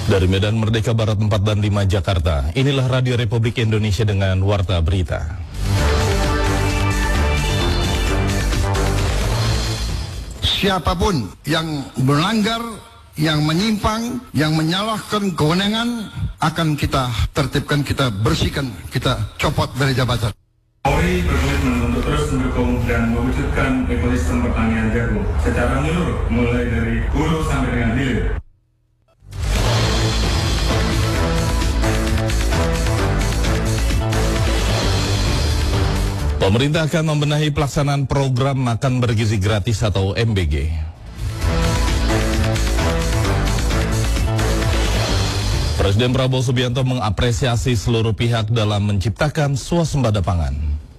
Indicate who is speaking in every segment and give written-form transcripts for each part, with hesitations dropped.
Speaker 1: Dari Medan Merdeka Barat 4 dan 5 Jakarta, inilah Radio Republik Indonesia dengan Warta Berita.
Speaker 2: Siapapun yang melanggar, yang menyimpang, yang menyalahkan kewenangan akan kita tertibkan, kita bersihkan, kita copot dari jabatan.
Speaker 3: Polri berkomitmen untuk terus mendukung dan mewujudkan ekosistem pertanian jagung secara menyeluruh, mulai dari hulu sampai dengan hilir.
Speaker 1: Pemerintah akan membenahi pelaksanaan program makan bergizi gratis atau MBG. Presiden Prabowo Subianto mengapresiasi seluruh pihak dalam menciptakan swasembada pangan.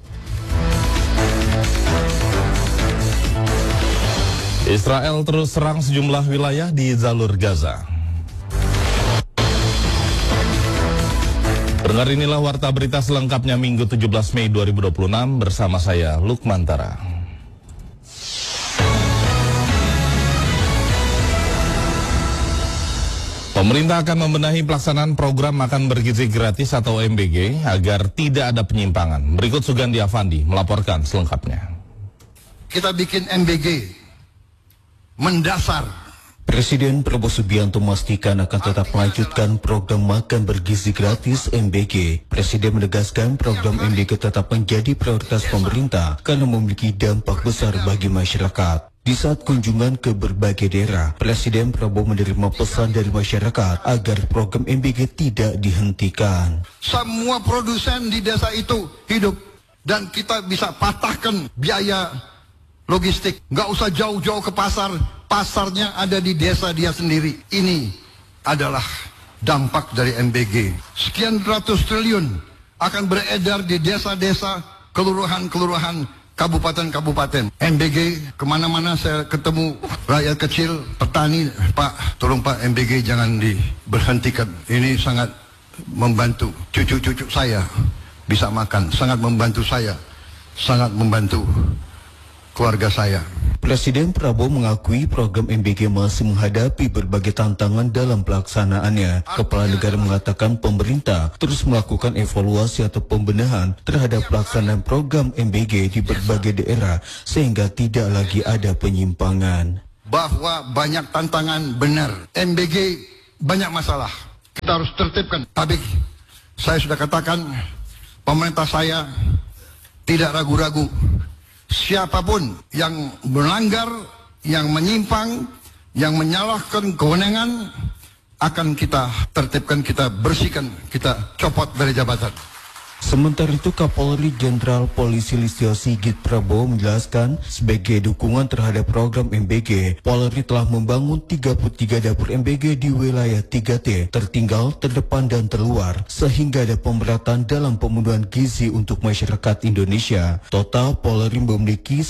Speaker 1: Israel terus serang sejumlah wilayah di jalur Gaza. Dengar inilah Warta Berita selengkapnya Minggu 17 Mei 2026 bersama saya Lukman Tara. Pemerintah akan membenahi pelaksanaan program makan bergizi gratis atau MBG agar tidak ada penyimpangan. Berikut Sugandi Afandi melaporkan selengkapnya.
Speaker 2: Kita bikin MBG mendasar.
Speaker 4: Presiden Prabowo Subianto memastikan akan tetap melanjutkan program makan bergizi gratis MBG. Presiden menegaskan program MBG tetap menjadi prioritas pemerintah karena memiliki dampak besar bagi masyarakat. Di saat kunjungan ke berbagai daerah, Presiden Prabowo menerima pesan dari masyarakat agar program MBG tidak dihentikan.
Speaker 2: Semua produsen di desa itu hidup dan kita bisa patahkan biaya logistik. Nggak usah jauh-jauh ke pasar. Pasarnya ada di desa dia sendiri. Ini adalah dampak dari MBG. Sekian ratus triliun akan beredar di desa-desa, kelurahan-kelurahan, kabupaten-kabupaten. MBG kemana-mana saya ketemu rakyat kecil, petani. Pak, tolong Pak, MBG jangan diberhentikan. Ini sangat membantu cucu-cucu saya bisa makan. Sangat membantu saya. Sangat membantu keluarga saya.
Speaker 4: Presiden Prabowo mengakui program MBG masih menghadapi berbagai tantangan dalam pelaksanaannya. Kepala negara mengatakan pemerintah terus melakukan evaluasi atau pembenahan terhadap pelaksanaan program MBG di berbagai daerah sehingga tidak lagi ada penyimpangan.
Speaker 2: Bahwa banyak tantangan benar. MBG banyak masalah. Kita harus tertibkan. Tapi saya sudah katakan pemerintah saya tidak ragu-ragu. Siapapun yang melanggar, yang menyimpang, yang menyalahkan kewenangan akan kita tertibkan, kita bersihkan, kita copot dari jabatan.
Speaker 4: Sementara itu Kapolri Jenderal Polisi Listio Sigit Prabowo menjelaskan sebagai dukungan terhadap program MBG, Polri telah membangun 33 dapur MBG di wilayah 3T, tertinggal, terdepan, dan terluar, sehingga ada pemerataan dalam pemenuhan gizi untuk masyarakat Indonesia. Total Polri memiliki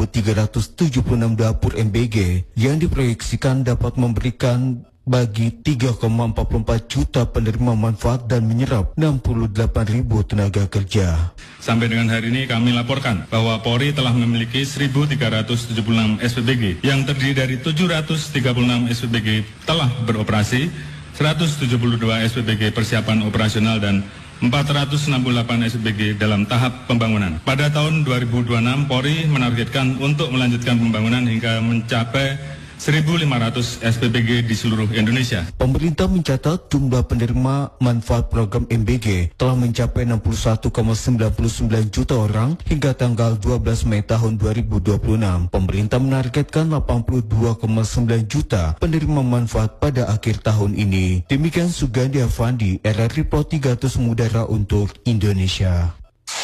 Speaker 4: 1.376 dapur MBG yang diproyeksikan dapat memberikan bagi 3,44 juta penerima manfaat dan menyerap 68.000 tenaga kerja.
Speaker 3: Sampai dengan hari ini kami laporkan bahwa Polri telah memiliki 1.376 SPBG yang terdiri dari 736 SPBG telah beroperasi, 172 SPBG persiapan operasional dan 468 SPBG dalam tahap pembangunan. Pada tahun 2026 Polri menargetkan untuk melanjutkan pembangunan hingga mencapai 1.500 SPBG di seluruh Indonesia.
Speaker 4: Pemerintah mencatat jumlah penerima manfaat program MBG telah mencapai 61,99 juta orang hingga tanggal 12 Mei tahun 2026. Pemerintah menargetkan 82,9 juta penerima manfaat pada akhir tahun ini. Demikian Sugandi Afandi, RRI Pro 300 Mudara untuk Indonesia.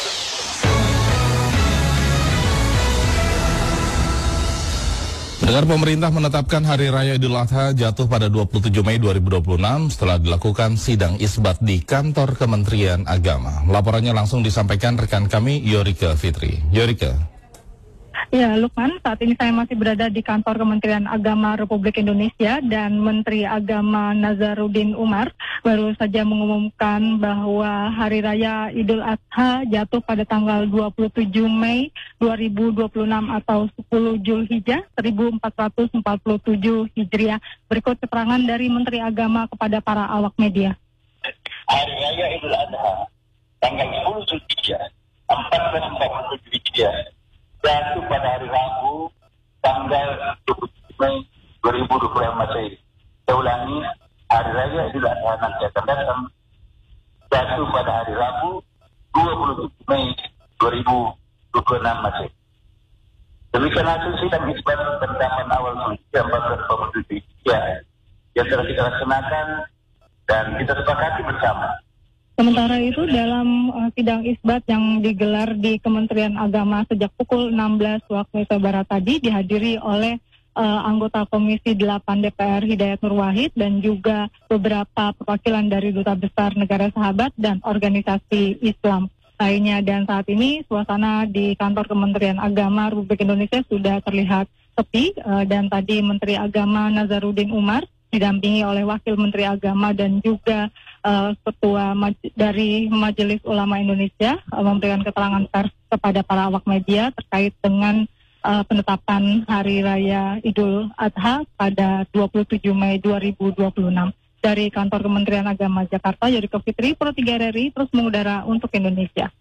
Speaker 1: Dengar pemerintah menetapkan Hari Raya Idul Adha jatuh pada 27 Mei 2026 setelah dilakukan sidang isbat di kantor Kementerian Agama. Laporannya langsung disampaikan rekan kami Yorike Fitri. Yorike.
Speaker 5: Ya, Lukman, saat ini saya masih berada di kantor Kementerian Agama Republik Indonesia dan Menteri Agama Nazaruddin Umar baru saja mengumumkan bahwa Hari Raya Idul Adha jatuh pada tanggal 27 Mei 2026 atau 10 Zulhijjah 1447 Hijriah. Berikut keterangan dari Menteri Agama kepada para awak media.
Speaker 6: Hari Raya Idul Adha tanggal 10 Zulhijjah 1447 Hijriah jatuh pada hari Rabu tanggal 27 Mei 2026 Masehi. Saya ulangi, Hari Raya Idul Adha nanti akan datang jatuh pada hari Rabu 27 Mei 2026 Masehi. Demikian hasil sidang isbat penetapan awal Zulhijjah 1447 Hijriah yang telah kita laksanakan dan kita sepakati bersama.
Speaker 5: Sementara itu dalam sidang isbat yang digelar di Kementerian Agama sejak pukul 16 waktu Indonesia Barat tadi dihadiri oleh anggota Komisi 8 DPR Hidayat Nur Wahid dan juga beberapa perwakilan dari Duta Besar Negara Sahabat dan organisasi Islam lainnya. Dan saat ini suasana di kantor Kementerian Agama Republik Indonesia sudah terlihat sepi dan tadi Menteri Agama Nazaruddin Umar didampingi oleh Wakil Menteri Agama dan juga Ketua dari Majelis Ulama Indonesia memberikan keterangan pers kepada para awak media terkait dengan penetapan Hari Raya Idul Adha pada 27 Mei 2026. Dari kantor Kementerian Agama Jakarta, Yuriko Fitri, Pro 3 RRI, terus mengudara untuk Indonesia.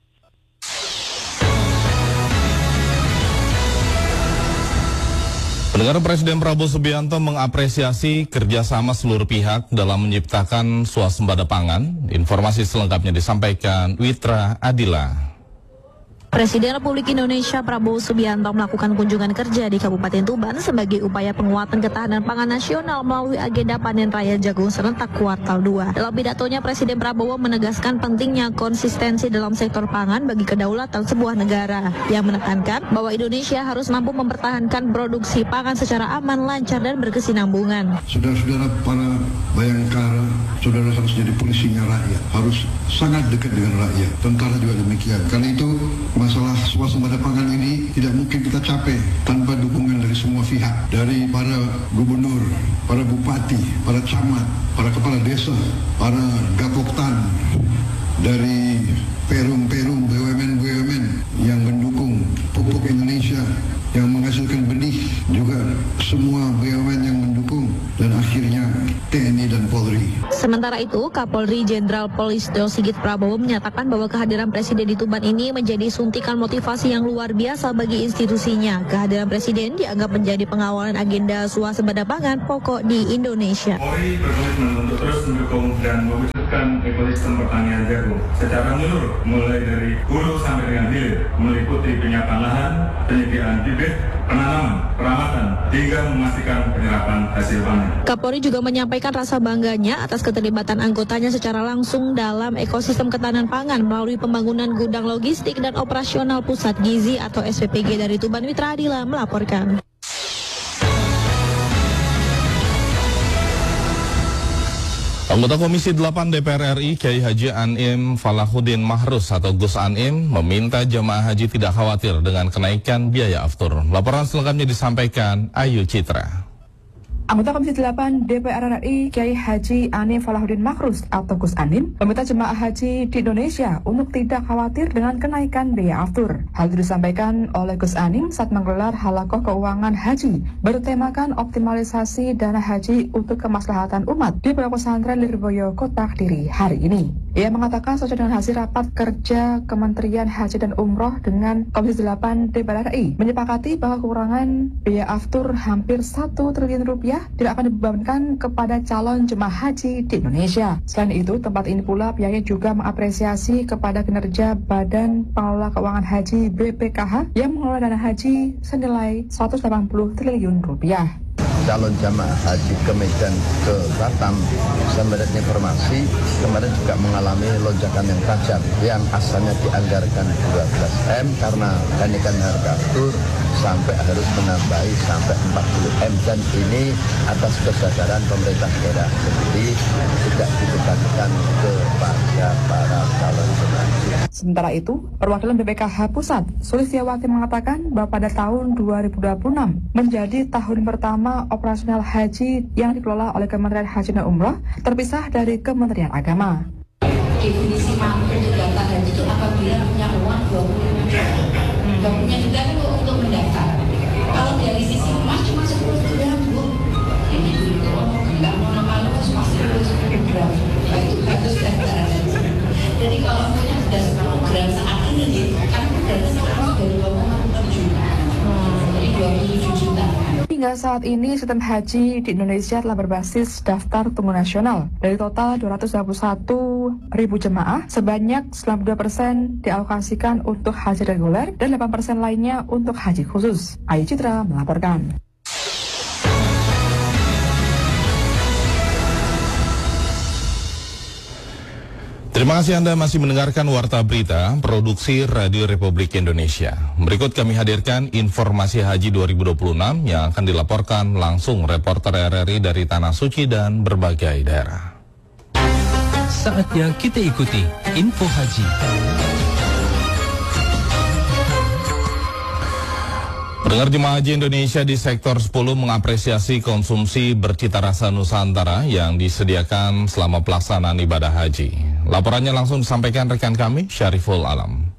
Speaker 1: Pendengar, Presiden Prabowo Subianto mengapresiasi kerjasama seluruh pihak dalam menciptakan swasembada pangan. Informasi selengkapnya disampaikan Witra Adila.
Speaker 7: Presiden Republik Indonesia Prabowo Subianto melakukan kunjungan kerja di Kabupaten Tuban sebagai upaya penguatan ketahanan pangan nasional melalui agenda panen raya jagung serentak kuartal 2. Dalam pidatonya, Presiden Prabowo menegaskan pentingnya konsistensi dalam sektor pangan bagi kedaulatan sebuah negara, yang menekankan bahwa Indonesia harus mampu mempertahankan produksi pangan secara aman, lancar, dan berkesinambungan.
Speaker 2: Saudara-saudara para bayangkara, saudara harus jadi polisinya rakyat, harus sangat dekat dengan rakyat. Tentara juga demikian. Karena itu masalah swasembada pangan ini tidak mungkin kita capai tanpa dukungan dari semua pihak, dari para gubernur, para bupati, para camat, para kepala desa, para gapoktan, dari perum-perum BUMN yang mendukung pupuk Indonesia, yang menghasilkan benih, juga semua BUMN yang mendukung, dan akhirnya TNI dan Polri.
Speaker 7: Sementara itu, Kapolri Jenderal Polisi Sigit Prabowo menyatakan bahwa kehadiran Presiden di Tuban ini menjadi suntikan motivasi yang luar biasa bagi institusinya. Kehadiran Presiden dianggap menjadi pengawalan agenda swasembada pangan pokok di Indonesia.
Speaker 3: Polri berkomitmen untuk terus mendukung dan mewujudkan ekosistem pertanian jagung secara menyeluruh, mulai dari hulu sampai dengan hilir, meliputi penyiapan lahan, penyediaan bibit, penanaman, perawatan, hingga memastikan penyerapan hasil panen.
Speaker 7: Kapolri juga menyampaikan rasa bangganya atas keterlibatan anggotanya secara langsung dalam ekosistem ketahanan pangan melalui pembangunan gudang logistik dan operasional pusat gizi atau SPPG dari Tuban. Witra Adila melaporkan.
Speaker 1: Anggota Komisi 8 DPR RI Kiai Haji Anim Falahuddin Mahrus atau Gus Anim meminta jemaah haji tidak khawatir dengan kenaikan biaya aftur. Laporan selengkapnya disampaikan Ayu Citra.
Speaker 8: Anggota Komisi 8 DPR RI Kiai Haji Anim Falahuddin Mahrus atau Gus Anim meminta jemaah haji di Indonesia untuk tidak khawatir dengan kenaikan biaya aftur. Hal itu disampaikan oleh Gus Anim saat menggelar halakoh keuangan haji bertemakan optimalisasi dana haji untuk kemaslahatan umat di Pondok Pesantren Lirboyo, Kota Kediri hari ini. Ia mengatakan sesuai dengan hasil rapat kerja Kementerian Haji dan Umroh dengan Komisi 8 DPR RI menyepakati bahwa kekurangan biaya aftur hampir 1 triliun rupiah tidak akan dibebankan kepada calon jemaah haji di Indonesia. Selain itu, tempat ini pula pihaknya juga mengapresiasi kepada kinerja Badan Pengelola Keuangan Haji BPKH yang mengelola dana haji senilai 180 triliun rupiah.
Speaker 9: calon jamaah haji ke Medan, ke Batam, saya mendapat informasi kemarin juga mengalami lonjakan yang tajam yang asalnya dianggarkan 12 M karena kenaikan harga aftur sampai harus menambahi sampai 40 M, dan ini atas kesadaran pemerintah daerah, jadi tidak dibebankan kepada para calon jemaah haji.
Speaker 8: Sementara itu, perwakilan BPKH Pusat, Sulistiawati mengatakan bahwa pada tahun 2026 menjadi tahun pertama operasional haji yang dikelola oleh Kementerian Haji dan Umroh terpisah dari Kementerian Agama.
Speaker 10: Definisi mampu mendaftar haji itu apabila punya uang 20 juta. Gak punya juga itu untuk mendaftar. Kalau dari sisi rumah cuma 10 gram, Bu. Ini itu nggak mau nama lu masih 10 gram. Itu harus daftar haji. Jadi kalau punya sudah 10 gram saat ini, kan berarti sekarang sudah 2,7 juta. Jadi 27 juta.
Speaker 8: Hingga saat ini, sistem haji di Indonesia telah berbasis daftar tunggu nasional. Dari total 221.000 jemaah, sebanyak 92% dialokasikan untuk haji reguler dan 8% lainnya untuk haji khusus. Ayu Citra melaporkan.
Speaker 1: Terima kasih Anda masih mendengarkan Warta Berita Produksi Radio Republik Indonesia. Berikut kami hadirkan informasi haji 2026 yang akan dilaporkan langsung reporter RRI dari Tanah Suci dan berbagai daerah.
Speaker 11: Saatnya kita ikuti info haji.
Speaker 1: Pendengar jemaah haji Indonesia di sektor 10 mengapresiasi konsumsi bercita rasa Nusantara yang disediakan selama pelaksanaan ibadah haji. Laporannya langsung disampaikan rekan kami, Syariful Alam.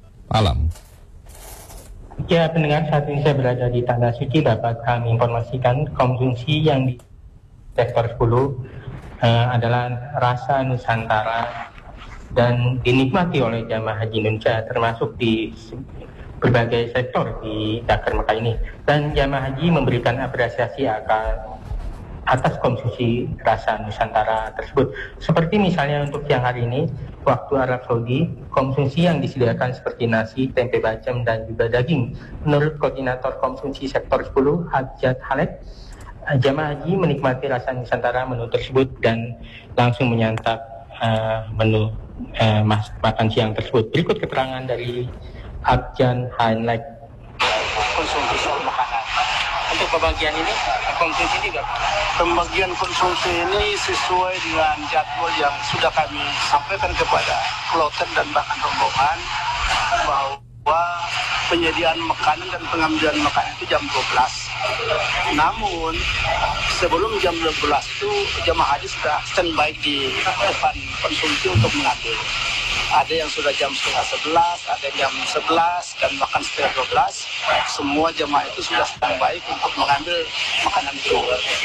Speaker 12: Ya, pendengar, saat ini saya berada di Tanah Suci, dapat kami informasikan konsumsi yang di sektor 10 adalah rasa Nusantara dan dinikmati oleh jamaah haji Indonesia, termasuk di berbagai sektor di Dakar Mekah ini. Dan jamaah haji memberikan apresiasi atas konsumsi rasa Nusantara tersebut. Seperti misalnya untuk siang hari ini, waktu Arab Saudi, konsumsi yang disediakan seperti nasi, tempe bacem, dan juga daging. Menurut Koordinator Konsumsi Sektor 10, Hadjat Halek, jamaah haji menikmati rasa Nusantara menu tersebut dan langsung menyantap menu makan siang tersebut. Berikut keterangan dari Hadjat Halek.
Speaker 13: Konsumsi makanan. Untuk pembagian ini, konsumsi ini enggak? Pembagian konsumsi ini sesuai dengan jadwal yang sudah kami sampaikan kepada kloter dan bahkan rombongan bahwa penyediaan makanan dan pengambilan makanan itu jam 12. Namun sebelum jam 12 itu jamaah haji sudah standby di depan konsumsi untuk mengambil. Ada yang sudah jam 10:30, ada jam 11, dan bahkan setengah 12. Semua jemaah itu sudah standby untuk mengambil makanan itu.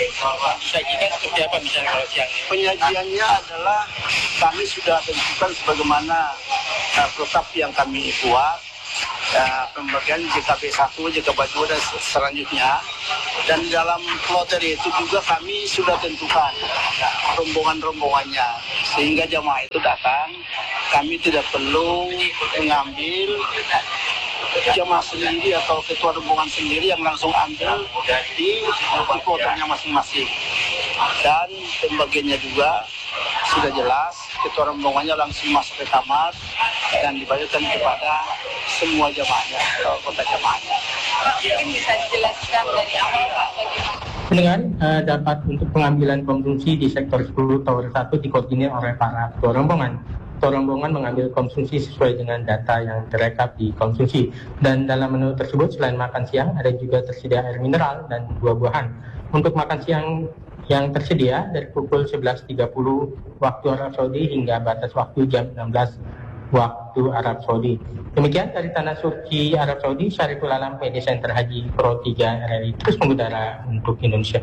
Speaker 13: Sajian seperti apa misalnya kalau siang? Penyajiannya adalah kami sudah tentukan sebagaimana protap yang kami buat. Pembagian JKB 1, JKB 2 dan selanjutnya. Dan di dalam kloter itu juga kami sudah tentukan rombongan-rombongannya, sehingga jamaah itu datang, kami tidak perlu mengambil jamaah sendiri atau ketua rombongan sendiri yang langsung ambil di kloternya masing-masing. Dan pembagiannya juga sudah jelas, ketua rombongannya langsung masuk ke kamar dan dibagikan kepada semua jamaahnya atau kota jamaahnya. Mungkin bisa dijelaskan dari awal Pak bagaimana?
Speaker 12: Pendengar, dapat untuk pengambilan konsumsi di sektor 10 Tower 1 dikoordinir oleh para ketua rombongan. Ketua rombongan mengambil konsumsi sesuai dengan data yang direkap di konsumsi. Dan dalam menu tersebut selain makan siang ada juga tersedia air mineral dan buah-buahan. Untuk makan siang yang tersedia dari pukul 11.30 waktu Arab Saudi hingga batas waktu jam 16 waktu Arab Saudi. Demikian dari Tanah Suci Arab Saudi, Syariful Alam, Media Center Haji Pro 3 RRI terus mengudara untuk Indonesia.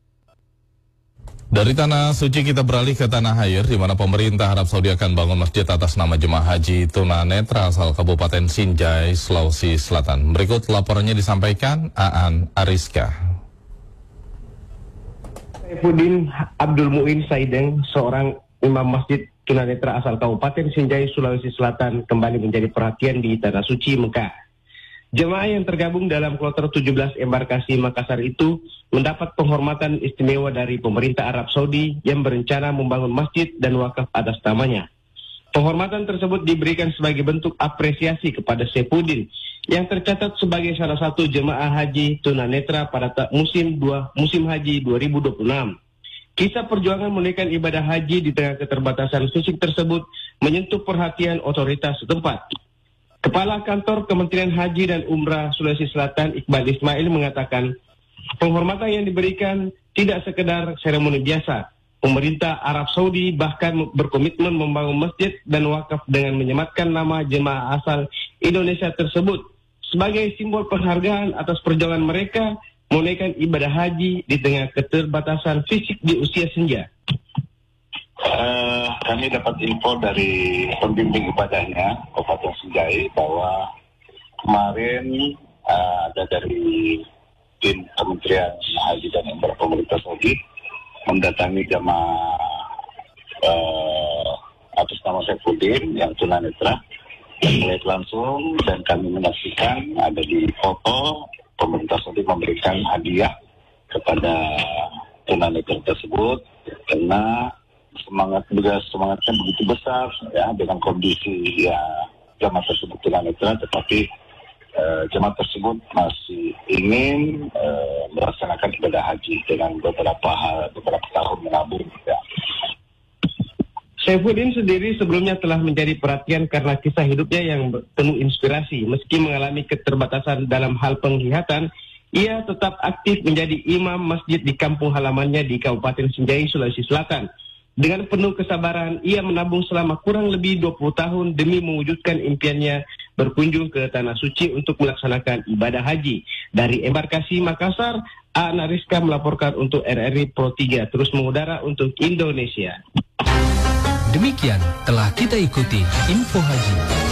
Speaker 1: Dari Tanah Suci kita beralih ke Tanah Air, di mana pemerintah Arab Saudi akan bangun masjid atas nama jemaah haji tunanetra asal Kabupaten Sinjai, Sulawesi Selatan. Berikut laporannya disampaikan Aan Ariska.
Speaker 14: Saifuddin Abdul Muin Saideng, seorang imam masjid tunanetra asal Kabupaten Sinjai, Sulawesi Selatan, kembali menjadi perhatian di Tanah Suci Mekah. Jemaah yang tergabung dalam kloter 17 embarkasi Makassar itu mendapat penghormatan istimewa dari pemerintah Arab Saudi yang berencana membangun masjid dan wakaf atas namanya. Penghormatan tersebut diberikan sebagai bentuk apresiasi kepada Saifuddin yang tercatat sebagai salah satu jemaah haji tunanetra pada musim haji 2026. Kisah perjuangan menunaikan ibadah haji di tengah keterbatasan fisik tersebut menyentuh perhatian otoritas setempat. Kepala Kantor Kementerian Haji dan Umrah Sulawesi Selatan Iqbal Ismail mengatakan, penghormatan yang diberikan tidak sekedar seremoni biasa. Pemerintah Arab Saudi bahkan berkomitmen membangun masjid dan wakaf dengan menyematkan nama jemaah asal Indonesia tersebut sebagai simbol penghargaan atas perjuangan mereka menunaikan ibadah haji di tengah keterbatasan fisik di usia senja.
Speaker 6: Kami dapat info dari pembimbing ibadahnya Kabupaten Senjai bahwa kemarin ada dari tim Kementerian Haji dan Umrah pemerintah Saudi mendatangi jamaah atas nama Saifuddin yang tunanetra dan melihat langsung, dan kami menyaksikan ada di foto pemerintah Saudi memberikan hadiah kepada tunanetra tersebut karena semangatnya begitu besar ya, dengan kondisi ya jemaah tersebut tunanetra, tetapi jemaah tersebut masih ingin melaksanakan ibadah haji dengan beberapa tahun menabung ya.
Speaker 14: Saifuddin sendiri sebelumnya telah menjadi perhatian karena kisah hidupnya yang penuh inspirasi. Meski mengalami keterbatasan dalam hal penglihatan, ia tetap aktif menjadi imam masjid di kampung halamannya di Kabupaten Senjai, Sulawesi Selatan. Dengan penuh kesabaran, ia menabung selama kurang lebih 20 tahun demi mewujudkan impiannya berkunjung ke Tanah Suci untuk melaksanakan ibadah haji. Dari embarkasi Makassar, Ana Rizka melaporkan untuk RRI Pro 3 terus mengudara untuk Indonesia.
Speaker 11: Demikian telah kita ikuti Info Haji.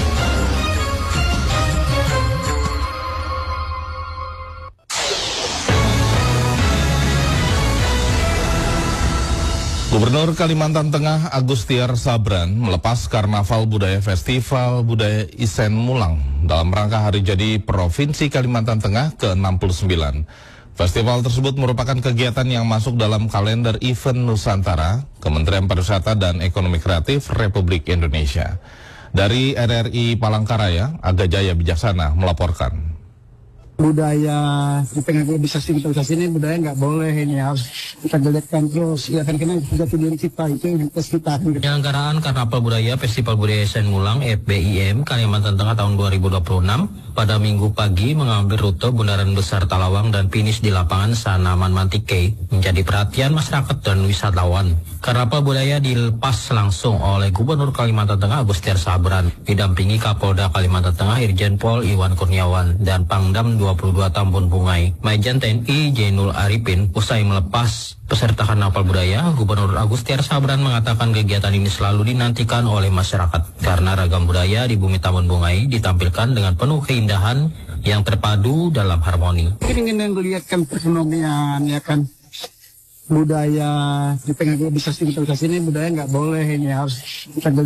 Speaker 1: Gubernur Kalimantan Tengah Agustiar Sabran melepas Karnaval Budaya Festival Budaya Isen Mulang dalam rangka Hari Jadi Provinsi Kalimantan Tengah ke-69. Festival tersebut merupakan kegiatan yang masuk dalam kalender event Nusantara, Kementerian Pariwisata dan Ekonomi Kreatif Republik Indonesia. Dari RRI Palangkaraya, Aga Jaya Bijaksana melaporkan.
Speaker 15: Budaya di tengah globalisasi ini budaya nggak boleh, ini harus kita geliatkan terus ya kan, karena jati diri kita itu identitas kita.
Speaker 16: Penyelenggaraan Karnaval Budaya Festival Budaya Isen Mulang FBIM Kalimantan Tengah tahun 2026 pada Minggu pagi mengambil rute Bundaran Besar Talawang dan finish di lapangan Sanaman Mantike menjadi perhatian masyarakat dan wisatawan. Karnaval Budaya dilepas langsung oleh Gubernur Kalimantan Tengah Agustiar Sabran didampingi Kapolda Kalimantan Tengah Irjen Pol Iwan Kurniawan dan Pangdam 22 Tambun Bungai Majen TNI Jainul Arifin. Usai melepas peserta Karnaval Budaya, Gubernur Agustiar Sabran mengatakan kegiatan ini selalu dinantikan oleh masyarakat karena ragam budaya di bumi Tambun Bungai ditampilkan dengan penuh keindahan yang terpadu dalam harmoni.
Speaker 15: Ingin melihatkan perekonomian ya kan, budaya di tengah globalisasi ini budaya nggak boleh, ini harus kita